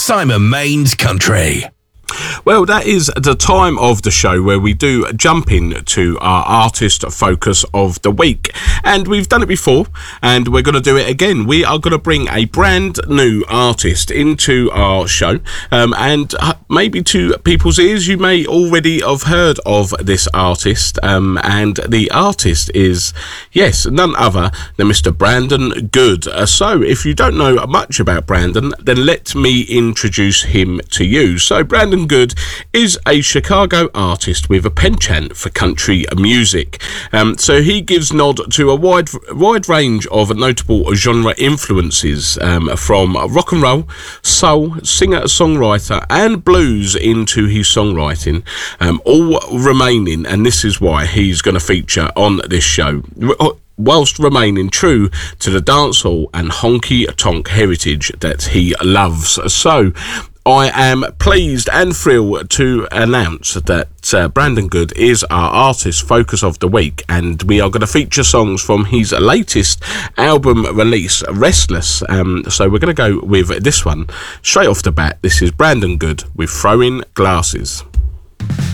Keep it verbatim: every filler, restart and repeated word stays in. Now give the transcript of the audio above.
Simon Main's Country. Well, that is the time of the show where we do jump into our artist focus of the week. And we've done it before, and we're going to do it again. We are going to bring a brand new artist into our show. Um, and maybe to people's ears, you may already have heard of this artist. Um, and the artist is, yes, none other than Mister Brandon Good. Uh, so if you don't know much about Brandon, then let me introduce him to you. So Brandon Good is a Chicago artist with a penchant for country music. Um, so he gives nod to a wide wide range of notable genre influences, um, from rock and roll, soul, singer-songwriter and blues into his songwriting, um, all remaining, and this is why he's going to feature on this show, whilst remaining true to the dancehall and honky-tonk heritage that he loves. So I am pleased and thrilled to announce that uh, Brandon Good is our artist focus of the week, and we are going to feature songs from his latest album release, Restless. Um, so we're going to go with this one straight off the bat. This is Brandon Good with Throwing Glasses.